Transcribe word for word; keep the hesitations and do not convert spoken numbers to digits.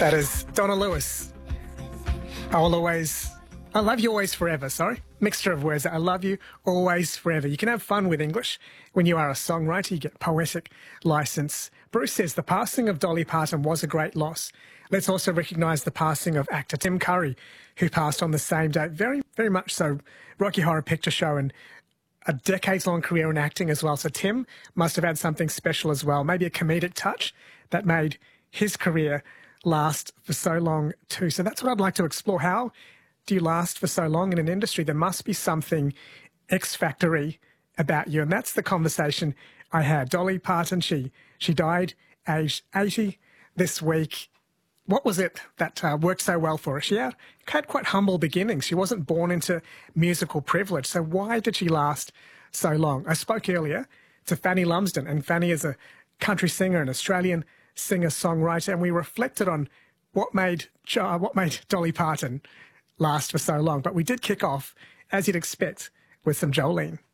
That is Donna Lewis. I will always, I love you always forever, sorry. Mixture of words. I love you always forever. You can have fun with English. When you are a songwriter, you get poetic license. Bruce says the passing of Dolly Parton was a great loss. Let's also recognise the passing of actor Tim Curry, who passed on the same day. Very, very much so. Rocky Horror Picture Show and a decades-long career in acting as well. So Tim must have had something special as well. Maybe a comedic touch that made his career last for so long too. So that's what I'd like to explore. How do you last for so long in an industry? There must be something X-factory about you. And that's the conversation I had. Dolly Parton, she, she died aged eighty this week. What was it that uh, worked so well for her? She had, had quite humble beginnings. She wasn't born into musical privilege. So why did she last so long? I spoke earlier to Fanny Lumsden, and Fanny is a country singer, an Australian singer-songwriter, and we reflected on what made uh, what made Dolly Parton last for so long. But we did kick off, as you'd expect, with some Jolene.